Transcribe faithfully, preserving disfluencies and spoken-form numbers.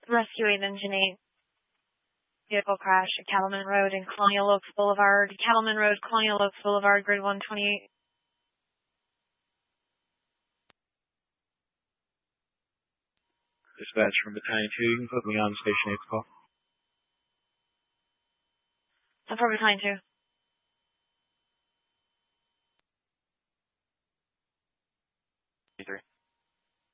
Rescue eight Engine eight. Vehicle crash at Cattleman Road and Colonial Oaks Boulevard. Cattleman Road, Colonial Oaks Boulevard, grid one twenty-eight. Dispatch from Battalion two, you can put me on Station eight's call. I'm from Battalion two.